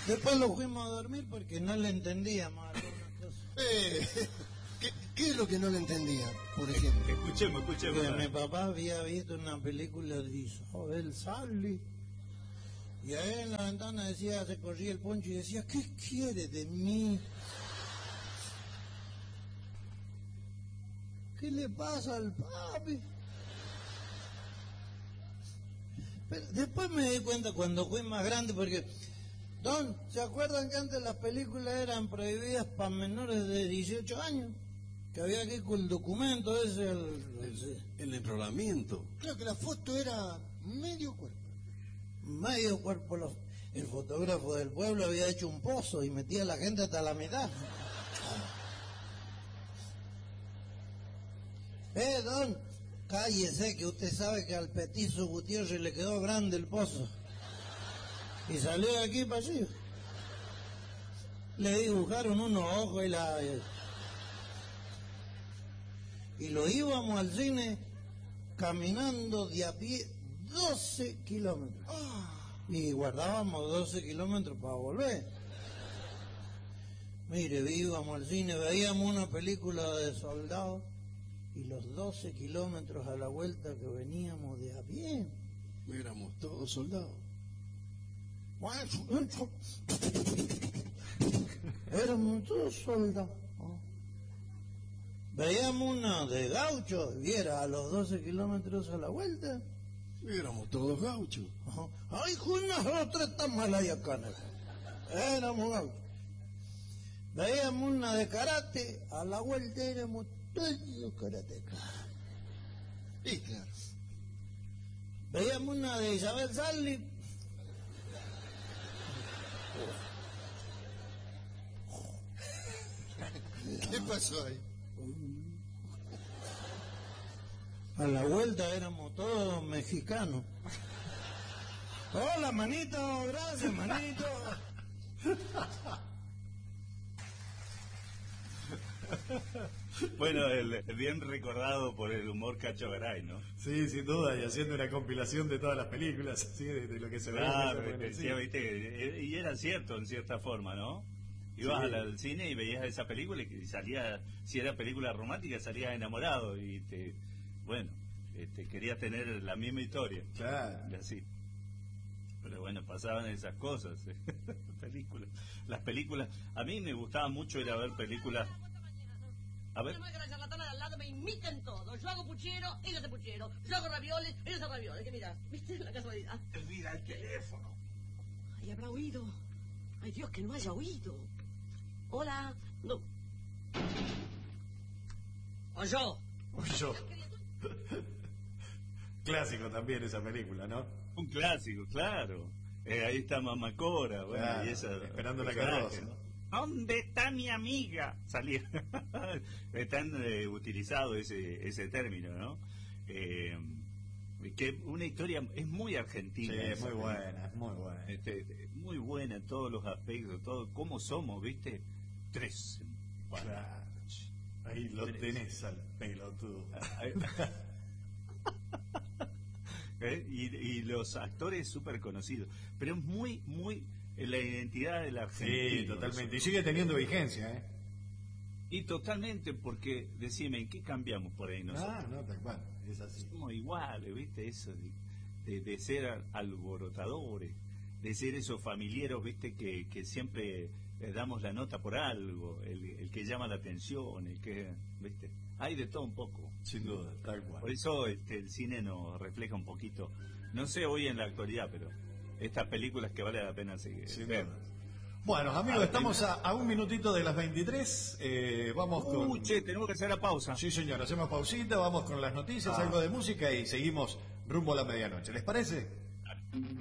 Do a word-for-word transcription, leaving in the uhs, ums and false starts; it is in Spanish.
Después lo fuimos a dormir porque no le entendíamos algunas cosas. Eh, ¿qué, ¿Qué es lo que no le entendía, por ejemplo? Escuchemos, escuchemos. Porque mi papá había visto una película de Isabel Sally. Y ahí en la ventana decía, se corría el poncho y decía, ¿qué quiere de mí? ¿Qué le pasa al papi? Pero después me di cuenta cuando fui más grande, porque, Don, ¿se acuerdan que antes las películas eran prohibidas para menores de dieciocho años? Que había que ir con el documento ese, el, el, el enrolamiento. Creo que la foto era medio cuerpo. Medio cuerpo. Los, el fotógrafo del pueblo había hecho un pozo y metía a la gente hasta la mitad. Eh, Don, cállese, que usted sabe que al petizo Gutiérrez le quedó grande el pozo. Y salió de aquí para allí. Le dibujaron unos ojos y la... Y lo íbamos al cine caminando de a pie doce kilómetros. Y guardábamos doce kilómetros para volver. Mire, íbamos al cine, veíamos una película de soldados. Y los doce kilómetros a la vuelta que veníamos de a pie. Éramos todos soldados. Éramos todos soldados. Veíamos una de gaucho y era a los doce kilómetros a la vuelta. Éramos todos gauchos. Ay, unas otras están malas y acá. Éramos gauchos. Veíamos una de karate, a la vuelta éramos todos karatecas. Y claro. Veíamos una de Isabel Sally. ¿Qué pasó ahí? A la vuelta éramos todos mexicanos. Hola, manito, gracias, manito. Bueno, el, bien recordado por el humor Cacho Garay, ¿no? Sí, sin duda, y haciendo una compilación de todas las películas, así, de, de lo que se ve. Claro, decía, viste, y era cierto en cierta forma, ¿no? Ibas sí. al, al cine y veías esa película y salía, si era película romántica, salías enamorado y te, bueno, este, querías tener la misma historia. Claro. Y así. Pero bueno, pasaban esas cosas. películas. Las películas, a mí me gustaba mucho ir a ver películas. A ver. No es que la charlatana de al lado me imiten todo. Yo hago puchero, ellos hacen puchero. Yo hago ravioles, ellos hacen ravioles. ¿Qué mirás? ¿Viste? La casualidad. Mira el teléfono. Ay, habrá oído. Ay, Dios, que no haya oído. Hola. No. O yo. O yo. Clásico también esa película, ¿no? Un clásico, claro. Eh, ahí está Mamá Cora, bueno, claro, y esa, esperando la carroza, ¿no? ¿Dónde está mi amiga? Salía. Están eh, utilizado ese ese término, ¿no? Eh, que una historia es muy argentina. Sí, es muy película. buena, es muy buena. Este, muy buena en todos los aspectos, todo cómo somos, ¿viste? Tres. Claro. Ahí lo Tres. Tenés al pelotudo. ¿Eh? y, y los actores súper conocidos, pero es muy, muy la identidad de la Argentina. Sí, totalmente. Y sigue teniendo vigencia, ¿eh? Y totalmente, porque, decime, ¿en qué cambiamos por ahí nosotros? Ah, no, tal cual, es así. Somos iguales, ¿viste? Eso de, de, de ser alborotadores, de ser esos familiares, ¿viste? Que, que siempre le damos la nota por algo, el, el que llama la atención, el que, ¿viste? Hay de todo un poco. Sin duda, tal cual. Por eso este, el cine nos refleja un poquito, no sé hoy en la actualidad, pero estas películas que vale la pena seguir. Sin ver. Duda. Bueno, amigos, ah, estamos a, a un minutito de las veintitrés. Eh, vamos uh, con... che, tenemos que hacer la pausa. Sí, señor, hacemos pausita, vamos con las noticias, ah. algo de música y seguimos rumbo a la medianoche. ¿Les parece? Claro.